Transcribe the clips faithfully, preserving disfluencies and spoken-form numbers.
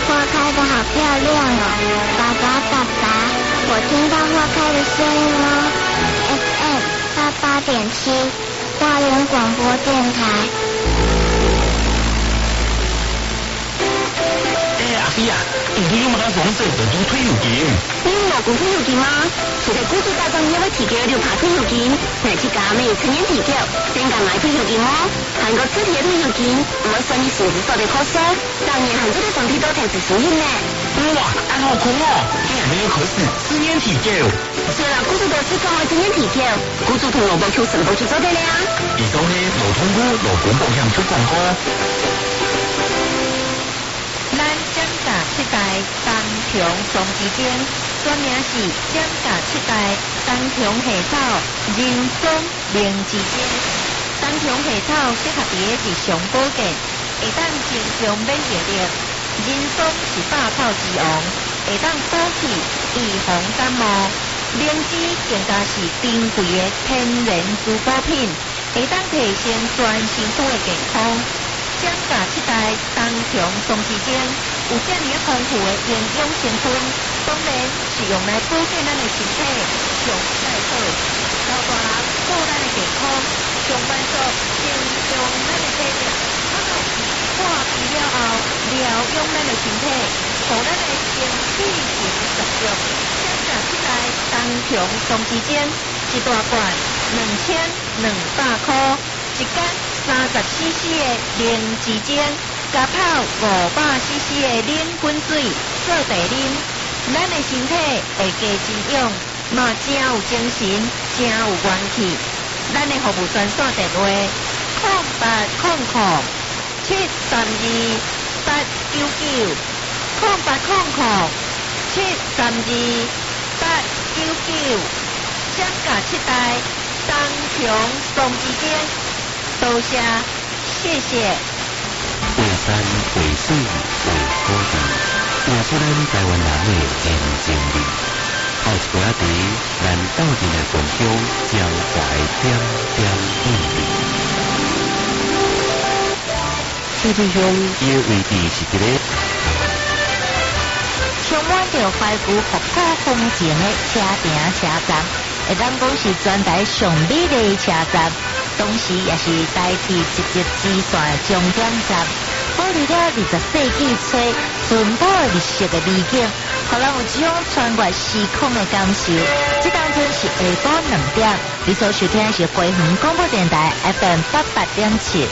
花开得好漂亮哦！爸爸，爸爸，我听到花开的声音哦。F M 八八点七，花莲广播电台。 哎，阿飞啊，你都用马拉松社的做退休金？ 你有老公退休金吗？现在股市大涨，也会提高六趴退休金，乃至加每成年提高，真敢买退休金哦！韩国自提的退休金，唔会算你是不是所得可收，当年很多的身体都才是新鲜呢。 哇，安好空哦！竟然没有可是四年提高。 虽然股市都是讲为成年提高，股主同萝卜 Q 什么都去做的了。 以上呢，劳通股、劳工保险出广告。 咱涨价七代东平双基金，专名是涨价七代东平系草人参灵基金。东平系草适合伫日常保健，会当增强免疫力。人参是百草之王，会当补气、预防感冒。灵芝更加是珍贵的天然珠宝品，会当提升全身躯的健康。涨价七代东平双基金有这么丰富的营养成分，当然是用来保健咱的身体上最好。老大人顾咱的健康，上班族增强咱的体力，啊，看病了后疗养咱的身体，互咱的身体健十足。涨价七代东平双基金一大罐两千两百块，一间三十 C C 的灵芝精，加泡五百 C C 的冷滚水做茶啉，咱的身体会加滋养，嘛真有精神，真有元气。咱的服务专线电话：零八零零七三二八九九，零八零零七三二八九九。涨价七代东平双基金。多谢，谢谢。 为山为水为土地，活出咱台湾人的坚强力。后一个仔题，咱斗阵的分享，将怀点点努力。世界上也未必是一个充满着怀古复古风情的车亭车站，会当讲是全台上美丽的车站。同时，也是代替一节支线的终点站，保留了二十世纪初淳朴的历史的美景，互人有一种穿越时空的感受。这当中是下晡两点，你所收听的是桂园广播电台 F M 八八点七。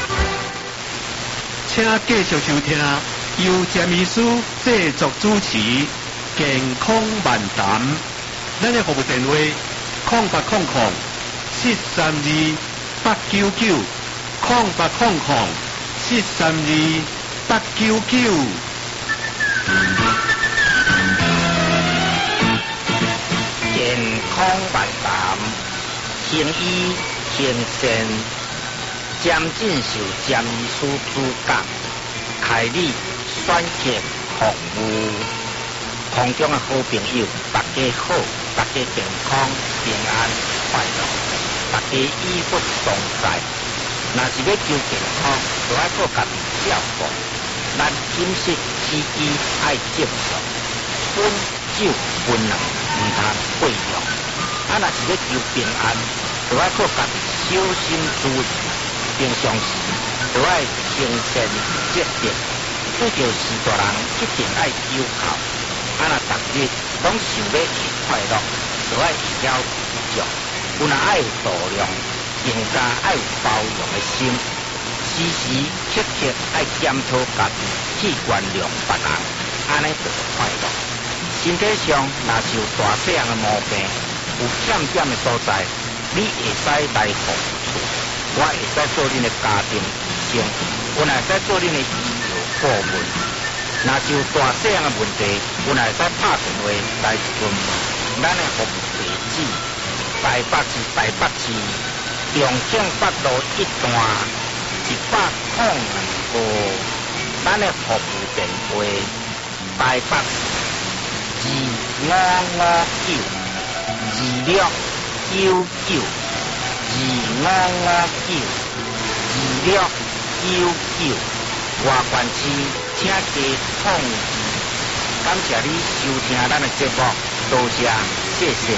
请继续收听由詹医师制作主持《健康漫谈》，咱的服务电话：零八零零七三二。八九九空八空空七三二八九九。 健康万谈，行医行善，占诊受占医师主讲，开立选择服务。空中的好朋友，大家好，大家健康平安快乐。大家医不同在，若是要求健康，就要靠家己照顾。咱饮食起居爱正常，烟酒槟榔唔通过量。啊，若是要求平安，就要靠家己小心注意。平常时就要清善节俭，做着士大人一定爱有效。啊，若逐日拢想要去快乐，就要会晓自重。有若爱有度量，更加爱有包容的心，时时刻刻爱检讨家己去原谅别人，安尼就快乐。身体上若是有大细样的毛病，有欠点的所在，你会使来服处，我会使做恁的家庭医生，我会使做恁的医疗顾问。若是有大细样的问题，我会使拍电话来询问咱的服务地址。台北市台北市重庆北路一段一百零二号，咱的服务电话：台北市二五五九二六九九二五五九二六九九，外县市请加创意，感谢你收听咱的节目，多谢，谢谢。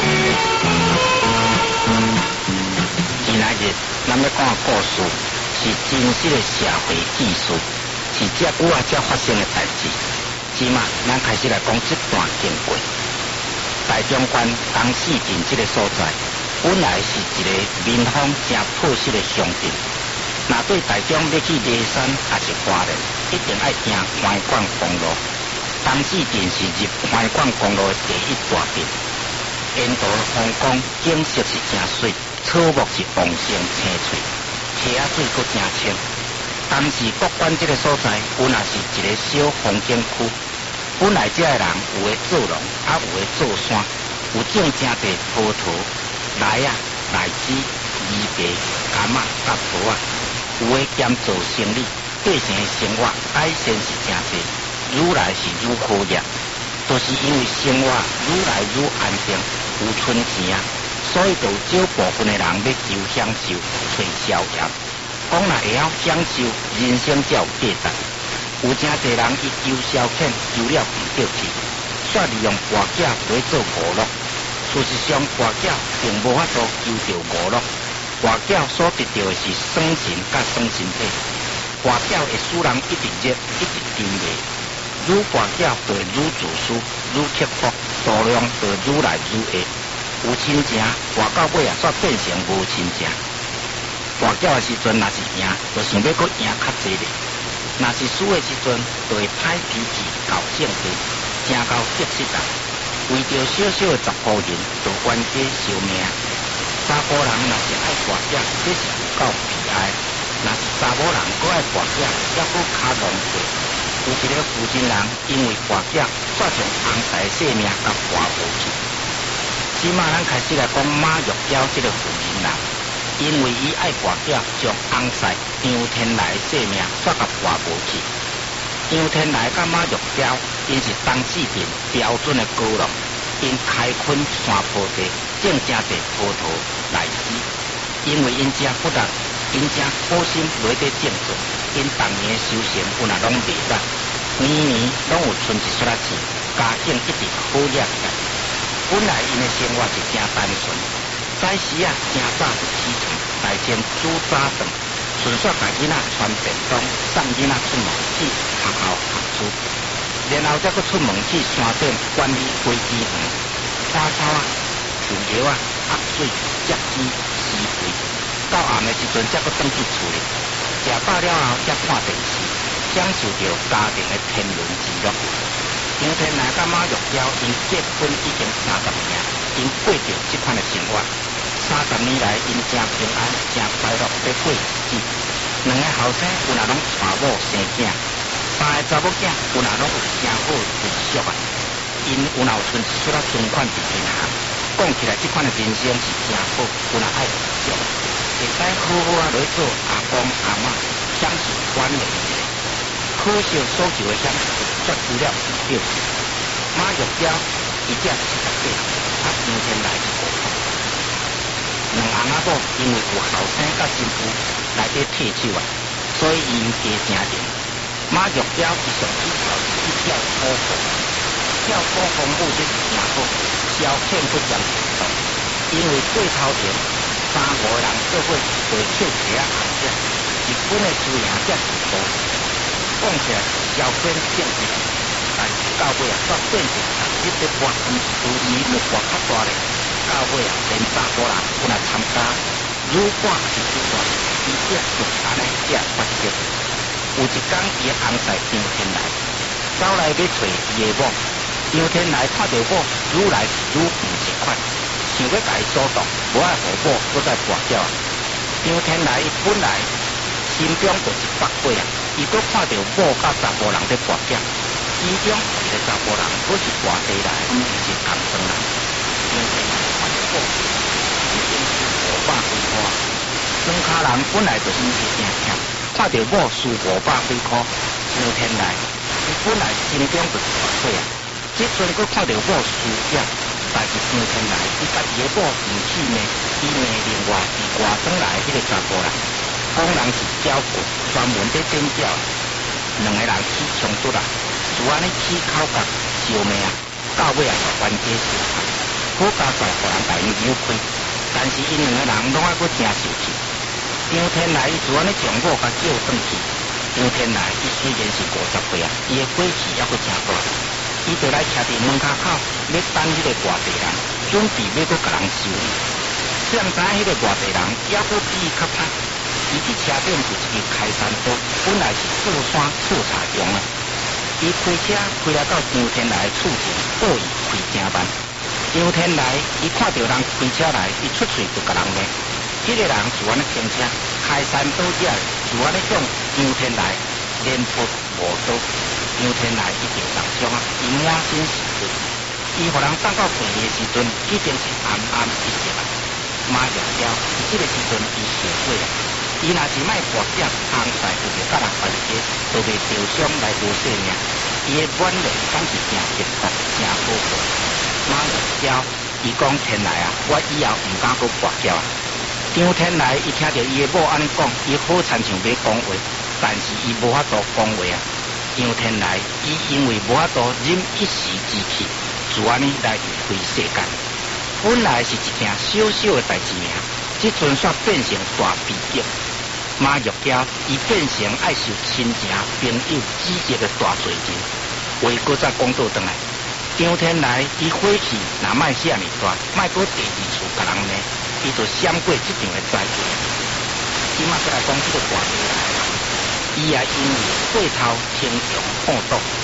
今仔日咱要讲的故事是真实的社会纪实，是遮久啊才发生的代志。即嘛，咱开始来讲这段经过。大中关东四镇这个所在，本来是一个民风正朴实的乡镇。若对大众要去梨山还是花莲，一定爱行环管公路。东四镇是入环管公路的第一大镇，沿途风光景色是真水，草木是旺盛青翠，溪仔水阁真清。但是国关这个所在，本来是一个小风景区。本来这个人有的做农，啊有的做山，有种真侪葡萄、梨啊、荔枝、枇杷、柑仔、甲桃啊，有的兼做生意，过生的生活改善是真侪，愈来是愈好业，都、就是因为生活愈来愈安定，有存钱啊，所以就有少部分的人要求享受、找消业。讲若会晓享受，人生才有价值。有真侪人伊求消遣，求了唔对去，煞利用跋筊来做娱乐。事实上，跋筊并无法度求到娱乐，跋筊所得到的是爽神甲爽身体。跋筊会使人一直热，一直沉迷，愈跋筊就会愈自私，愈刻薄，度量就愈来愈下。有亲情，跋到尾啊，煞变成无亲情。跋筊的时阵，若是赢，就想要搁赢较济咧。若是输的时阵，就会歹脾气、搞性格，真够得失人。为着小小的十户人，就冤家烧命。查甫人若是爱跋筊，这是有够悲哀。若是查某人搁爱跋筊，还搁较浪费。有一个负责人因为跋筊，煞将翁婿的性命甲跋无去。即马咱开始来讲马玉娇这个负责人。因为伊爱跋筊，将翁婿张天来性命煞甲跋无去。张天来甲马玉娇，因是东四镇标准的高楼，因开垦山坡地，种真侪葡萄、荔枝。因为因家不力，因家好心落地种作，因当年收成本来拢袂歹，年年拢有存一撮仔钱，家境一直好了起来。本来因的生活是真单纯。早时啊，正早就起床，来先煮早饭，顺续把囡仔穿便当，送囡仔出门去学校读书，然后再搁出门去山顶管理飞机园，花草啊、树叶啊、鸭水、接鸡、饲肥。到暗的时阵，再搁转去厝里，食饱了后再看电视，享受着家庭的天伦之乐。张天来甲马玉娇因结婚已经三十年，因过着这款的生活。三十年来，因真平安、真快乐在过日子。两个后生有若拢娶某生囝，三个查某囝有若拢有真好退休啊。因有若有存一撮仔存款伫银行，讲起来，这款的人生是真好，有若爱退休，会使好好啊来做阿公阿嬷，享受晚年一个。可惜所求的享受，却除了唔对。马玉娇伊只七十岁，啊张天来是五十。两翁仔某因为有后生甲新妇内底退休啊，所以因家真穷。马玉娇伊上起头是去跳古风，跳古风舞这是真好，消遣不讲程度。因为过头前三五个人做伙会跳鞋啊行者，日本的输赢才是多。讲起来是消遣正义，但是到尾啊，煞变成逐日在跋鱼，有时要跋较大咧。到尾啊，连查甫人有来参加，愈赶是愈大，而且就安尼才发生。有一天，伊的翁婿张天来走来要找伊的某，张天来看到某愈来是愈唔习惯，想要甲伊阻挡，无爱互某搁再跋筊。张天来伊本来心中就一百八啊，伊搁看到某甲查甫人在跋筊，其中一个查甫人搁是外地来，唔是同村人。张天来看到某已经是五百几块，庄脚人本来就心是真欠，看到某输五百几块，张天来伊本来心中就一百八啊，这阵搁看到某输者，但是张天来伊甲伊的某唔气呢，伊骂另外伫外庄来迄个查甫人。讲人是搅棍，专门在点搅。 两个人起冲突啦，就安尼起口角烧骂啊，到尾啊冤家相拍，好加在互人大扭开，但是因两个人拢爱搁真受气。张天来伊就安尼将我甲叫转去。张天来伊虽然是五十岁啊，伊的火气还搁真大，伊就来徛伫门骹口，要等迄个外地人，准备要搁甲人修理。谁知影迄个外地人还搁比伊较歹，伊去车顶有一支开山刀，本来是刺山刺柴用的。伊开车开来到张天来的厝前，报伊开正慢。张天来伊看到人开车来，伊出嘴就甲人骂。迄、那个人就安尼停车，开山刀只就安尼向张天来连扑五刀。张天来一定受伤啊，伊满身是血。伊互人送到病院的时阵，已经是暗暗一色啊。马玉娇，即个时阵伊后悔啊。伊若是莫跋涉红赛就袂甲人翻街，就袂受伤来无性命。伊的软肋敢是真结实，真好过。马玉娇，伊讲天来啊，我以后毋敢搁跋筊啊。张天来伊听到伊的某安尼讲，伊好亲像要讲话，但是伊无法度讲话啊。张天来伊因为无法度忍一时之气，就安尼来离开世间。本来是一件小小的代志尔，即阵煞变成大悲剧。马玉娇伊变成爱受亲情朋友指责的大罪人。话搁再讲倒转来，张天来伊火气若莫遐尔大，莫搁第二次甲人骂。伊就闪过即场的灾祸。即马再来讲即个大地来，伊也因为过头轻重放荡，